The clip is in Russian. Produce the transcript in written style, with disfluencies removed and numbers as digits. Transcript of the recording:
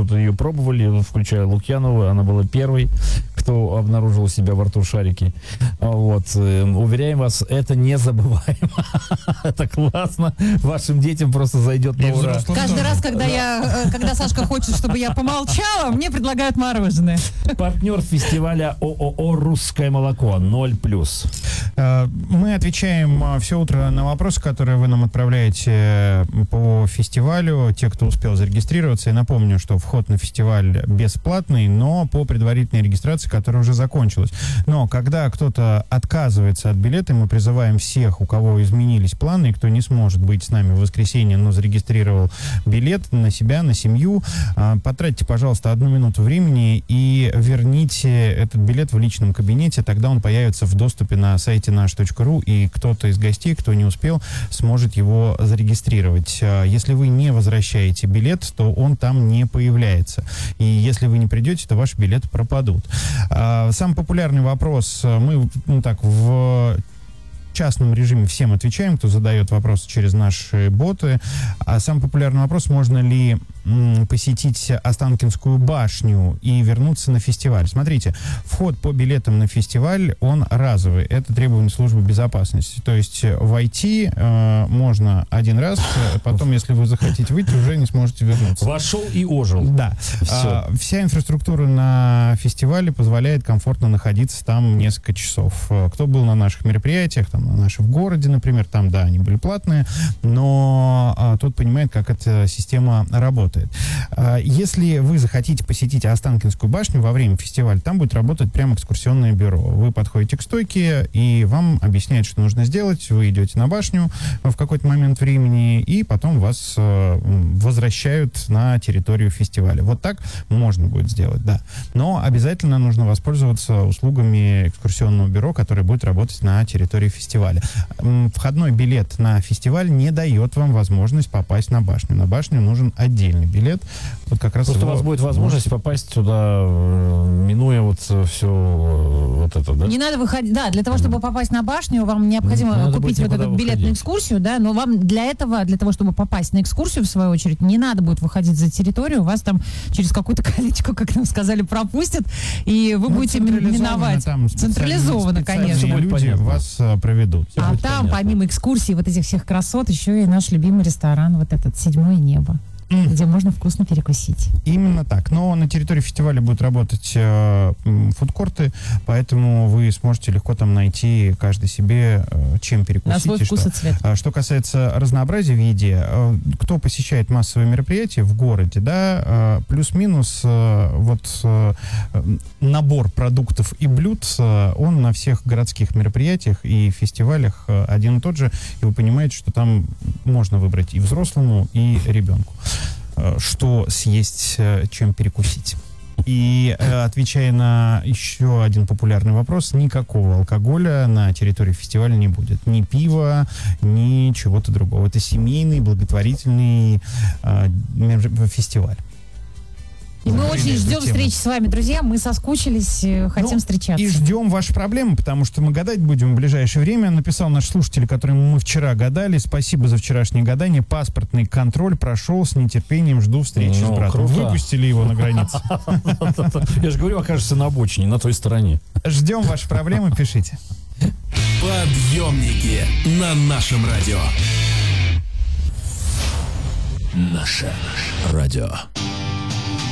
тут ее пробовали, включая Лукьянову. Она была первой, кто обнаружил у себя во рту шарики. Вот. Уверяем вас, это незабываемо. Это классно. Вашим детям просто зайдет на ура. Каждый раз, когда Сашка хочет, чтобы я помолчала, мне предлагают мороженое. Партнер фестиваля ООО «Русское молоко» 0+. Мы отвечаем все утро на вопросы, которые вы нам отправляете по фестивалю, те, кто успел зарегистрироваться. Я напомню, что вход на фестиваль бесплатный, но по предварительной регистрации, которая уже закончилась. Но когда кто-то отказывается от билета, мы призываем всех, у кого изменились планы, и кто не сможет быть с нами в воскресенье, но зарегистрировал билет на себя, на семью, потратьте, пожалуйста, 1 минуту времени и верните этот билет в личном кабинете, тогда он появится в доступе на сайте наш.ру, и кто-то из гостей, кто не успел, сможет его зарегистрировать. Если вы не возвращаете билет, то он там не появляется. И если вы не придете, то ваши билеты пропадут. Самый популярный вопрос, мы в частном режиме всем отвечаем, кто задает вопросы через наши боты. А самый популярный вопрос: можно ли посетить Останкинскую башню и вернуться на фестиваль? Смотрите, вход по билетам на фестиваль, он разовый. Это требование службы безопасности. То есть войти можно один раз, потом, если вы захотите выйти, уже не сможете вернуться. Вошел и ожил. Да. Вся инфраструктура на фестивале позволяет комфортно находиться там несколько часов. Кто был на наших мероприятиях, там, на нашем городе, например, там, да, они были платные, но тот понимает, как эта система работает. Если вы захотите посетить Останкинскую башню во время фестиваля, там будет работать прямо экскурсионное бюро. Вы подходите к стойке, и вам объясняют, что нужно сделать. Вы идете на башню в какой-то момент времени, и потом вас возвращают на территорию фестиваля. Вот так можно будет сделать, да. Но обязательно нужно воспользоваться услугами экскурсионного бюро, которое будет работать на территории фестиваля. Входной билет на фестиваль не дает вам возможность попасть на башню. На башню нужен отдельный билет. Вот как раз просто у вас будет возможность попасть туда, минуя вот все вот это, да? Не надо выходить, да, для того, чтобы попасть на башню, вам необходимо купить вот этот билет на экскурсию, да, но вам для того, чтобы попасть на экскурсию, в свою очередь, не надо будет выходить за территорию, вас там через какую-то колечко, как нам сказали, пропустят, и вы будете миновать. Централизованно, конечно. Люди вас проведут. А там, помимо экскурсий, вот этих всех красот, еще и наш любимый ресторан, вот этот «Седьмое небо», где можно вкусно перекусить. Именно так. Но на территории фестиваля будут работать фудкорты, поэтому вы сможете легко там найти каждый себе, чем перекусить. На свой вкус и цвет. Что касается разнообразия в еде, кто посещает массовые мероприятия в городе, да, плюс-минус набор продуктов и блюд, он на всех городских мероприятиях и фестивалях один и тот же, и вы понимаете, что там можно выбрать и взрослому, и ребенку, что съесть, чем перекусить. И отвечая на еще один популярный вопрос, никакого алкоголя на территории фестиваля не будет. Ни пива, ни чего-то другого. Это семейный, благотворительный фестиваль. И мы очень ждем встречи с вами, друзья. Мы соскучились, хотим встречаться. И ждем ваши проблемы, потому что мы гадать будем в ближайшее время. Написал наш слушатель, которому мы вчера гадали. Спасибо за вчерашнее гадание. Паспортный контроль прошел. С нетерпением жду встречи с братом. Круто. Выпустили его на границе. Я же говорю, окажется на обочине, на той стороне. Ждем ваши проблемы, пишите. Подъемники на нашем радио. Наше радио.